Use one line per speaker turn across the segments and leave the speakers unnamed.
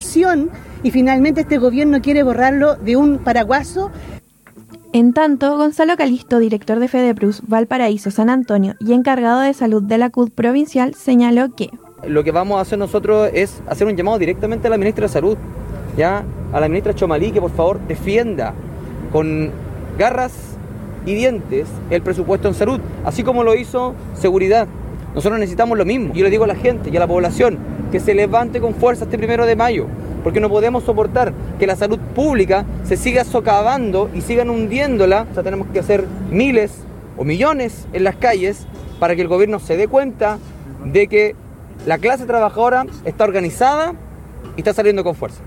corrupción y finalmente este gobierno quiere borrarlo de un paraguaso.
En tanto, Gonzalo Calisto, director de FEDEPRUS Valparaíso San Antonio y encargado de salud de la CUT provincial, señaló que
lo que vamos a hacer nosotros es hacer un llamado directamente a la ministra de Salud, ya a la ministra Chomalí, que por favor defienda con garras y dientes el presupuesto en salud, así como lo hizo seguridad. Nosotros necesitamos lo mismo. Yo le digo a la gente y a la población que se levante con fuerza este 1 de mayo, porque no podemos soportar que la salud pública se siga socavando y sigan hundiéndola. O sea, tenemos que hacer miles o millones en las calles para que el gobierno se dé cuenta de que la clase trabajadora está organizada y está saliendo con fuerza.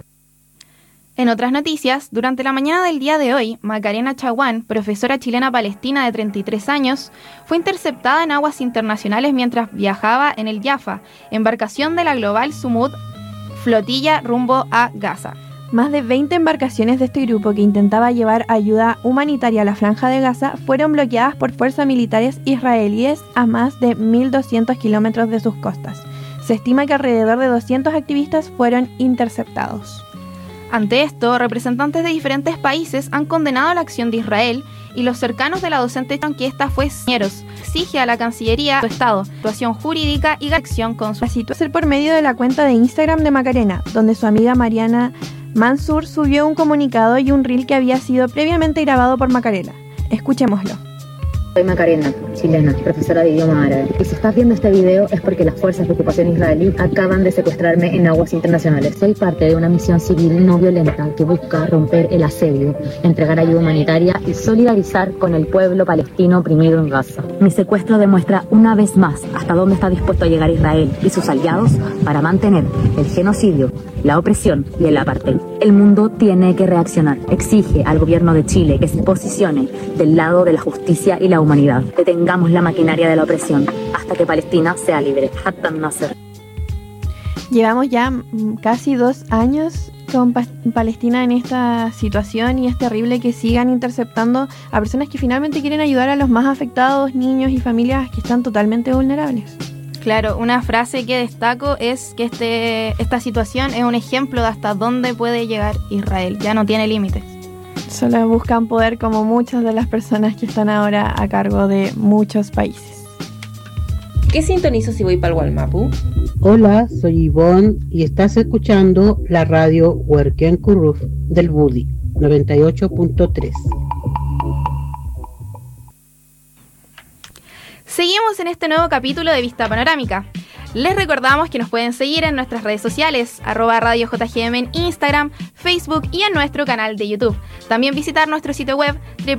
En otras noticias, durante la mañana del día de hoy, Macarena Chaguán, profesora chilena palestina de 33 años, fue interceptada en aguas internacionales mientras viajaba en el Jaffa, embarcación de la Global Sumud flotilla rumbo a Gaza.
Más de 20 embarcaciones de este grupo que intentaba llevar ayuda humanitaria a la Franja de Gaza fueron bloqueadas por fuerzas militares israelíes a más de 1.200 kilómetros de sus costas. Se estima que alrededor de 200 activistas fueron interceptados.
Ante esto, representantes de diferentes países han condenado la acción de Israel y los cercanos de la docente que esta fue señeros. Exige a la Cancillería de Estado situación jurídica y acción con su...
Así hacer por medio de la cuenta de Instagram de Macarena, donde su amiga Mariana Mansur subió un comunicado y un reel que había sido previamente grabado por Macarena. Escuchémoslo.
Soy Macarena, chilena, profesora de idioma árabe. Y si estás viendo este video es porque las fuerzas de ocupación israelí acaban de secuestrarme en aguas internacionales. Soy parte de una misión civil no violenta que busca romper el asedio, entregar ayuda humanitaria y solidarizar con el pueblo palestino oprimido en Gaza. Mi secuestro demuestra una vez más hasta dónde está dispuesto a llegar Israel y sus aliados para mantener el genocidio, la opresión y el apartheid. El mundo tiene que reaccionar. Exige al gobierno de Chile que se posicione del lado de la justicia y la humanidad. Detengamos la maquinaria de la opresión hasta que Palestina sea libre. Hatta Nasser.
Llevamos ya casi 2 años con Palestina en esta situación y es terrible que sigan interceptando a personas que finalmente quieren ayudar a los más afectados, niños y familias que están totalmente vulnerables.
Claro, una frase que destaco es que esta situación es un ejemplo de hasta dónde puede llegar Israel. Ya no tiene límites.
Solo buscan poder como muchas de las personas que están ahora a cargo de muchos países.
¿Qué sintonizo si voy para el Gualmapu?
Hola, soy Ivonne y estás escuchando la radio Huerquén Curruf del Budi 98.3.
Seguimos en este nuevo capítulo de Vista Panorámica. Les recordamos que nos pueden seguir en nuestras redes sociales, @RadioJGM en Instagram, Facebook y en nuestro canal de YouTube. También visitar nuestro sitio web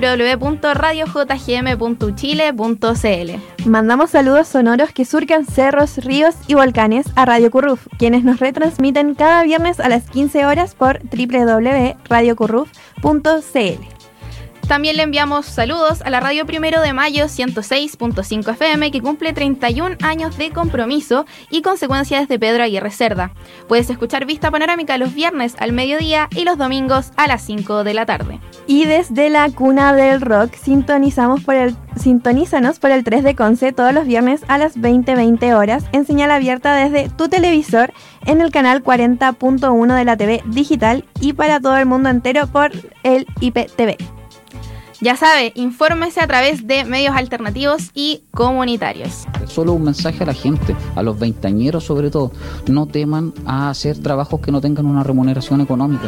www.radiojgm.chile.cl.
Mandamos saludos sonoros que surcan cerros, ríos y volcanes a Radio Curruf, quienes nos retransmiten cada viernes a las 15 horas por www.radiocurruf.cl.
También le enviamos saludos a la radio 1 de Mayo 106.5 FM que cumple 31 años de compromiso y consecuencias desde Pedro Aguirre Cerda. Puedes escuchar Vista Panorámica los viernes al mediodía y los domingos a las 5 de la tarde.
Y desde la cuna del rock, sintonízanos por el 3 de Conce todos los viernes a las 20 horas en señal abierta desde tu televisor en el canal 40.1 de la TV digital y para todo el mundo entero por el IPTV.
Ya sabe, infórmese a través de medios alternativos y comunitarios.
Solo un mensaje a la gente, a los veinteañeros sobre todo, no teman a hacer trabajos que no tengan una remuneración económica.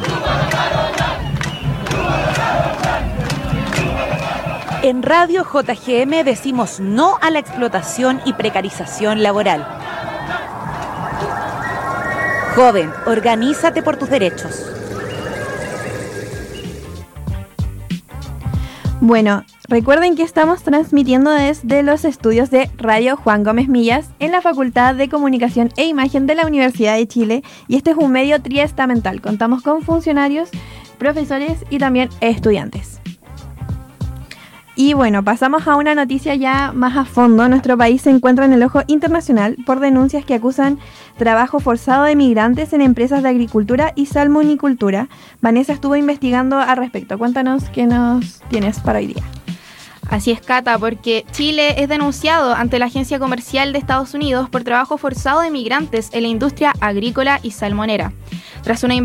En Radio JGM decimos no a la explotación y precarización laboral. Joven, organízate por tus derechos.
Bueno, recuerden que estamos transmitiendo desde los estudios de Radio Juan Gómez Millas en la Facultad de Comunicación e Imagen de la Universidad de Chile y este es un medio triestamental. Contamos con funcionarios, profesores y también estudiantes. Y bueno, pasamos a una noticia ya más a fondo. Nuestro país se encuentra en el ojo internacional por denuncias que acusan trabajo forzado de migrantes en empresas de agricultura y salmonicultura. Vanessa estuvo investigando al respecto. Cuéntanos qué nos tienes para hoy día.
Así es, Cata, porque Chile es denunciado ante la Agencia Comercial de Estados Unidos por trabajo forzado de migrantes en la industria agrícola y salmonera. Tras una